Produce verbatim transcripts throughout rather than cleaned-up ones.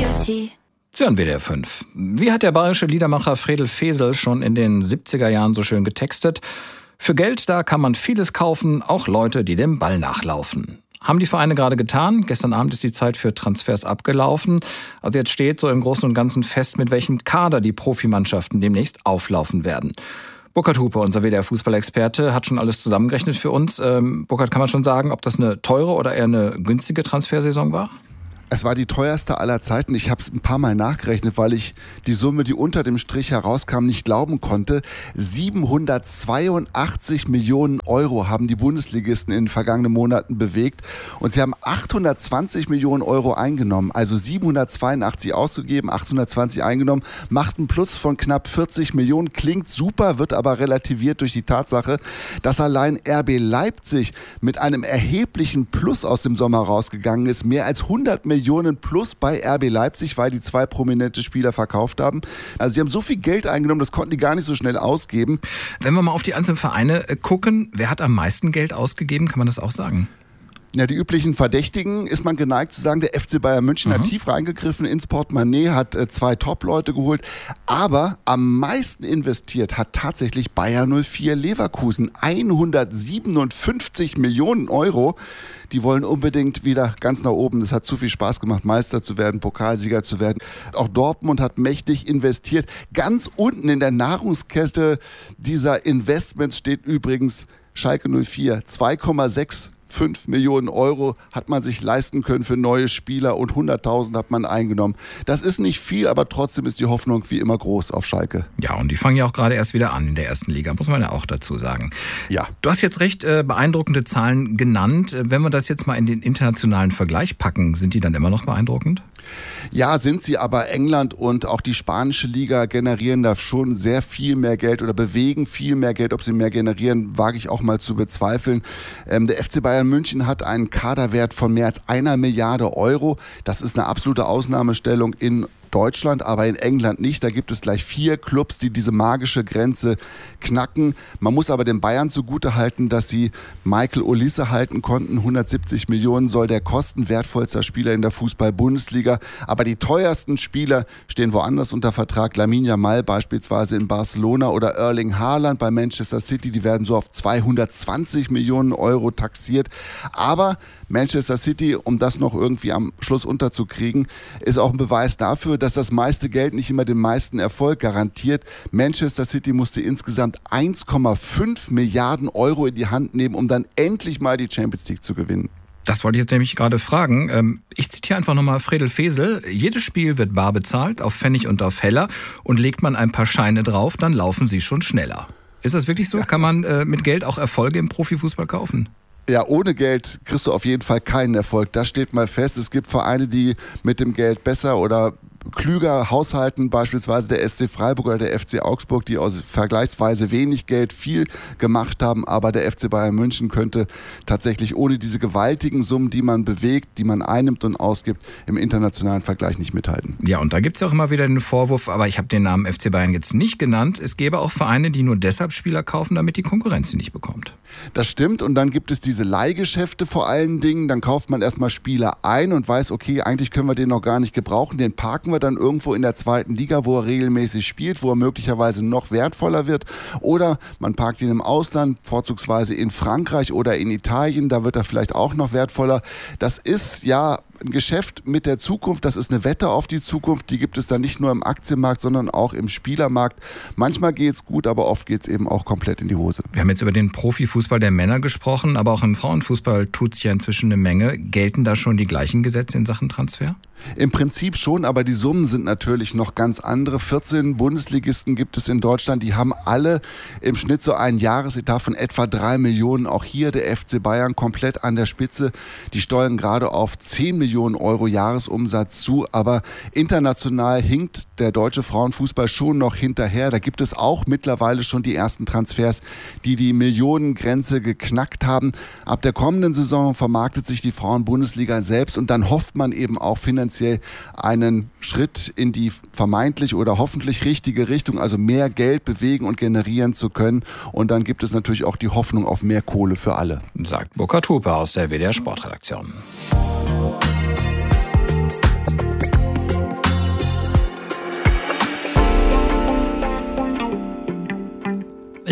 C. Sie hören W D R fünf. Wie hat der bayerische Liedermacher Fredel Fesel schon in den siebziger Jahren so schön getextet? Für Geld, da kann man vieles kaufen, auch Leute, die dem Ball nachlaufen. Haben die Vereine gerade getan. Gestern Abend ist die Zeit für Transfers abgelaufen. Also jetzt steht so im Großen und Ganzen fest, mit welchem Kader die Profimannschaften demnächst auflaufen werden. Burkhard Hupe, unser W D R-Fußballexperte, hat schon alles zusammengerechnet für uns. Ähm, Burkhard, kann man schon sagen, ob das eine teure oder eher eine günstige Transfersaison war? Es war die teuerste aller Zeiten. Ich habe es ein paar Mal nachgerechnet, weil ich die Summe, die unter dem Strich herauskam, nicht glauben konnte. siebenhundertzweiundachtzig Millionen Euro haben die Bundesligisten in den vergangenen Monaten bewegt. Und sie haben achthundertzwanzig Millionen Euro eingenommen. Also siebenhundertzweiundachtzig ausgegeben, achthundertzwanzig eingenommen. Macht einen Plus von knapp vierzig Millionen. Klingt super, wird aber relativiert durch die Tatsache, dass allein R B Leipzig mit einem erheblichen Plus aus dem Sommer rausgegangen ist. Mehr als hundert Millionen plus bei R B Leipzig, weil die zwei prominente Spieler verkauft haben. Also die haben so viel Geld eingenommen, das konnten die gar nicht so schnell ausgeben. Wenn wir mal auf die einzelnen Vereine gucken, wer hat am meisten Geld ausgegeben, kann man das auch sagen? Ja, die üblichen Verdächtigen ist man geneigt zu sagen, der F C Bayern München mhm. hat tief reingegriffen ins Portemonnaie, hat äh, zwei Top-Leute geholt, aber am meisten investiert hat tatsächlich Bayer null vier Leverkusen, hundertsiebenundfünfzig Millionen Euro. Die wollen unbedingt wieder ganz nach oben. Das hat zu viel Spaß gemacht, Meister zu werden, Pokalsieger zu werden. Auch Dortmund hat mächtig investiert. Ganz unten in der Nahrungskette dieser Investments steht übrigens Schalke null vier, zwei Komma sechs fünf Millionen Euro hat man sich leisten können für neue Spieler und hunderttausend hat man eingenommen. Das ist nicht viel, aber trotzdem ist die Hoffnung wie immer groß auf Schalke. Ja, und die fangen ja auch gerade erst wieder an in der ersten Liga, muss man ja auch dazu sagen. Ja. Du hast jetzt recht äh, beeindruckende Zahlen genannt. Wenn wir das jetzt mal in den internationalen Vergleich packen, sind die dann immer noch beeindruckend? Ja, sind sie, aber England und auch die spanische Liga generieren da schon sehr viel mehr Geld oder bewegen viel mehr Geld. Ob sie mehr generieren, wage ich auch mal zu bezweifeln. Ähm, der F C Bayern München hat einen Kaderwert von mehr als einer Milliarde Euro. Das ist eine absolute Ausnahmestellung in Deutschland, aber in England nicht. Da gibt es gleich vier Clubs, die diese magische Grenze knacken. Man muss aber den Bayern zugutehalten, dass sie Michael Olise halten konnten. hundertsiebzig Millionen soll der kosten, wertvollster Spieler in der Fußball-Bundesliga. Aber die teuersten Spieler stehen woanders unter Vertrag. Lamine Yamal beispielsweise in Barcelona oder Erling Haaland bei Manchester City. Die werden so auf zweihundertzwanzig Millionen Euro taxiert. Aber Manchester City, um das noch irgendwie am Schluss unterzukriegen, ist auch ein Beweis dafür, dass das meiste Geld nicht immer den meisten Erfolg garantiert. Manchester City musste insgesamt eins Komma fünf Milliarden Euro in die Hand nehmen, um dann endlich mal die Champions League zu gewinnen. Das wollte ich jetzt nämlich gerade fragen. Ich zitiere einfach nochmal Fredel Fesel. Jedes Spiel wird bar bezahlt, auf Pfennig und auf Heller. Und legt man ein paar Scheine drauf, dann laufen sie schon schneller. Ist das wirklich so? Kann man mit Geld auch Erfolge im Profifußball kaufen? Ja, ohne Geld kriegst du auf jeden Fall keinen Erfolg. Das steht mal fest. Es gibt Vereine, die mit dem Geld besser oder klüger haushalten, beispielsweise der S C Freiburg oder der F C Augsburg, die aus vergleichsweise wenig Geld viel gemacht haben, aber der F C Bayern München könnte tatsächlich ohne diese gewaltigen Summen, die man bewegt, die man einnimmt und ausgibt, im internationalen Vergleich nicht mithalten. Ja, und da gibt es ja auch immer wieder den Vorwurf, aber ich habe den Namen F C Bayern jetzt nicht genannt, es gäbe auch Vereine, die nur deshalb Spieler kaufen, damit die Konkurrenz sie nicht bekommt. Das stimmt, und dann gibt es diese Leihgeschäfte vor allen Dingen, dann kauft man erstmal Spieler ein und weiß, okay, eigentlich können wir den noch gar nicht gebrauchen, den parken wir dann irgendwo in der zweiten Liga, wo er regelmäßig spielt, wo er möglicherweise noch wertvoller wird, oder man parkt ihn im Ausland, vorzugsweise in Frankreich oder in Italien, da wird er vielleicht auch noch wertvoller. Das ist ja ein Geschäft mit der Zukunft, das ist eine Wette auf die Zukunft, die gibt es dann nicht nur im Aktienmarkt, sondern auch im Spielermarkt. Manchmal geht es gut, aber oft geht es eben auch komplett in die Hose. Wir haben jetzt über den Profifußball der Männer gesprochen, aber auch im Frauenfußball tut sich ja inzwischen eine Menge. Gelten da schon die gleichen Gesetze in Sachen Transfer? Im Prinzip schon, aber die Summen sind natürlich noch ganz andere. vierzehn Bundesligisten gibt es in Deutschland, die haben alle im Schnitt so einen Jahresetat von etwa drei Millionen. Auch hier der F C Bayern komplett an der Spitze. Die steuern gerade auf zehn Millionen Euro Jahresumsatz zu, aber international hinkt der deutsche Frauenfußball schon noch hinterher. Da gibt es auch mittlerweile schon die ersten Transfers, die die Millionengrenze geknackt haben. Ab der kommenden Saison vermarktet sich die Frauen-Bundesliga selbst und dann hofft man eben auch finanziell einen Schritt in die vermeintlich oder hoffentlich richtige Richtung, also mehr Geld bewegen und generieren zu können. Und dann gibt es natürlich auch die Hoffnung auf mehr Kohle für alle. Sagt Burkhard Hupe aus der W D R Sportredaktion.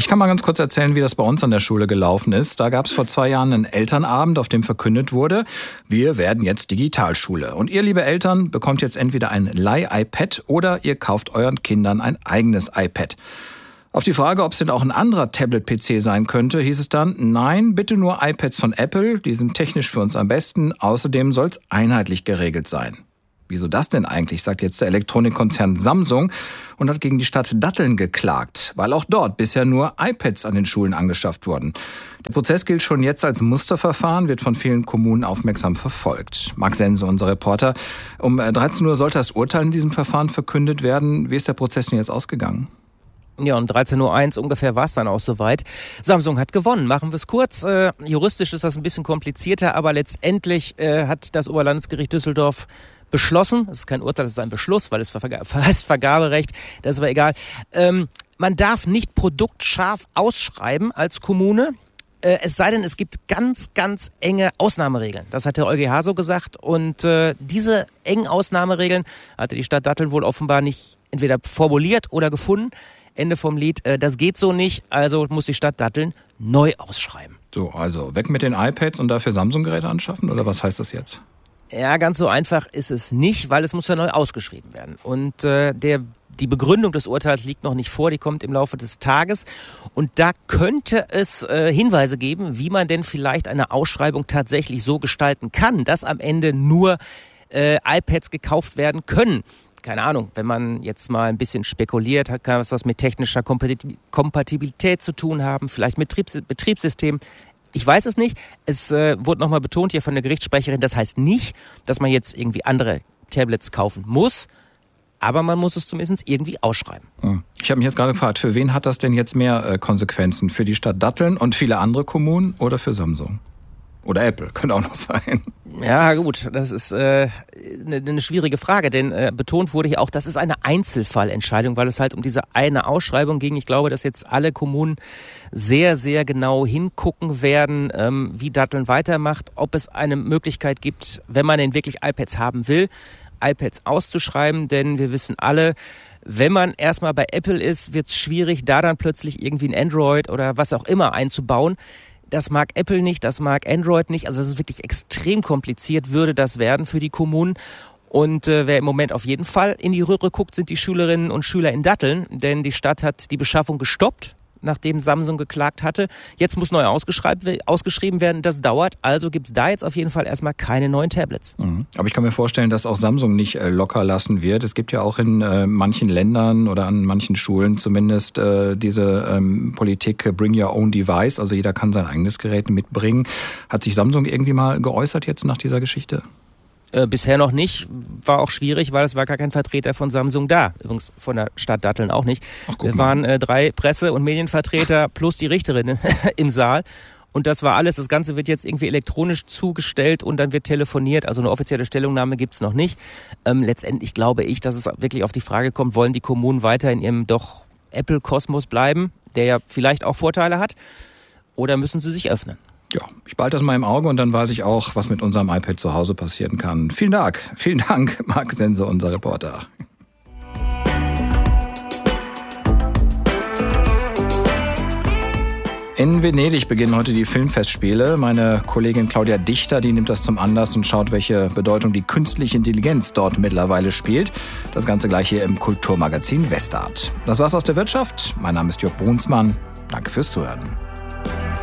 Ich kann mal ganz kurz erzählen, wie das bei uns an der Schule gelaufen ist. Da gab es vor zwei Jahren einen Elternabend, auf dem verkündet wurde, wir werden jetzt Digitalschule. Und ihr, liebe Eltern, bekommt jetzt entweder ein Leih-iPad oder ihr kauft euren Kindern ein eigenes iPad. Auf die Frage, ob es denn auch ein anderer Tablet-P C sein könnte, hieß es dann, nein, bitte nur iPads von Apple, die sind technisch für uns am besten. Außerdem soll es einheitlich geregelt sein. Wieso das denn eigentlich, sagt jetzt der Elektronikkonzern Samsung und hat gegen die Stadt Datteln geklagt, weil auch dort bisher nur iPads an den Schulen angeschafft wurden. Der Prozess gilt schon jetzt als Musterverfahren, wird von vielen Kommunen aufmerksam verfolgt. Marc Sense, unser Reporter. Um dreizehn Uhr sollte das Urteil in diesem Verfahren verkündet werden. Wie ist der Prozess denn jetzt ausgegangen? Ja, um dreizehn Uhr eins ungefähr war es dann auch soweit. Samsung hat gewonnen. Machen wir es kurz. Äh, juristisch ist das ein bisschen komplizierter, aber letztendlich äh, hat das Oberlandesgericht Düsseldorf beschlossen. Das ist kein Urteil, das ist ein Beschluss, weil es verga- heißt Vergaberecht. Das ist aber egal. Ähm, man darf nicht produktscharf ausschreiben als Kommune. Äh, es sei denn, es gibt ganz, ganz enge Ausnahmeregeln. Das hat der EuGH so gesagt. Und äh, diese engen Ausnahmeregeln hatte die Stadt Datteln wohl offenbar nicht entweder formuliert oder gefunden. Ende vom Lied, das geht so nicht, also muss die Stadt Datteln neu ausschreiben. So, also weg mit den iPads und dafür Samsung-Geräte anschaffen, oder was heißt das jetzt? Ja, ganz so einfach ist es nicht, weil es muss ja neu ausgeschrieben werden. Und äh, der, die Begründung des Urteils liegt noch nicht vor, die kommt im Laufe des Tages. Und da könnte es äh, Hinweise geben, wie man denn vielleicht eine Ausschreibung tatsächlich so gestalten kann, dass am Ende nur äh, iPads gekauft werden können. Keine Ahnung, wenn man jetzt mal ein bisschen spekuliert, hat kann was mit technischer Kompatibilität zu tun haben, vielleicht mit Betriebs- Betriebssystem. Ich weiß es nicht. Es äh, wurde nochmal betont hier von der Gerichtssprecherin, das heißt nicht, dass man jetzt irgendwie andere Tablets kaufen muss, aber man muss es zumindest irgendwie ausschreiben. Ich habe mich jetzt gerade gefragt, für wen hat das denn jetzt mehr äh, Konsequenzen? Für die Stadt Datteln und viele andere Kommunen oder für Samsung? Oder Apple, könnte auch noch sein. Ja gut, das ist äh, eine, eine schwierige Frage, denn äh, betont wurde hier auch, das ist eine Einzelfallentscheidung, weil es halt um diese eine Ausschreibung ging. Ich glaube, dass jetzt alle Kommunen sehr, sehr genau hingucken werden, ähm, wie Datteln weitermacht, ob es eine Möglichkeit gibt, wenn man denn wirklich iPads haben will, iPads auszuschreiben, denn wir wissen alle, wenn man erstmal bei Apple ist, wird es schwierig, da dann plötzlich irgendwie ein Android oder was auch immer einzubauen. Das mag Apple nicht, das mag Android nicht. Also das ist wirklich extrem kompliziert, würde das werden für die Kommunen. Und äh, wer im Moment auf jeden Fall in die Röhre guckt, sind die Schülerinnen und Schüler in Datteln. Denn die Stadt hat die Beschaffung gestoppt, nachdem Samsung geklagt hatte. Jetzt muss neu ausgeschrieben werden, das dauert. Also gibt es da jetzt auf jeden Fall erstmal keine neuen Tablets. Mhm. Aber ich kann mir vorstellen, dass auch Samsung nicht äh, locker lassen wird. Es gibt ja auch in äh, manchen Ländern oder an manchen Schulen zumindest äh, diese ähm, Politik, äh, bring your own device. Also jeder kann sein eigenes Gerät mitbringen. Hat sich Samsung irgendwie mal geäußert jetzt nach dieser Geschichte? Äh, bisher noch nicht, war auch schwierig, weil es war gar kein Vertreter von Samsung da. Übrigens von der Stadt Datteln auch nicht. Ach, Wir waren äh, drei Presse- und Medienvertreter plus die Richterin im Saal. Und das war alles. Das Ganze wird jetzt irgendwie elektronisch zugestellt und dann wird telefoniert. Also eine offizielle Stellungnahme gibt's noch nicht. Ähm, letztendlich glaube ich, dass es wirklich auf die Frage kommt, wollen die Kommunen weiter in ihrem doch Apple-Kosmos bleiben, der ja vielleicht auch Vorteile hat, oder müssen sie sich öffnen? Ja, ich behalte das mal im Auge und dann weiß ich auch, was mit unserem iPad zu Hause passieren kann. Vielen Dank. Vielen Dank, Marc Sense, unser Reporter. In Venedig beginnen heute die Filmfestspiele. Meine Kollegin Claudia Dichter, die nimmt das zum Anlass und schaut, welche Bedeutung die künstliche Intelligenz dort mittlerweile spielt. Das Ganze gleich hier im Kulturmagazin Westart. Das war's aus der Wirtschaft. Mein Name ist Jörg Brunsmann. Danke fürs Zuhören.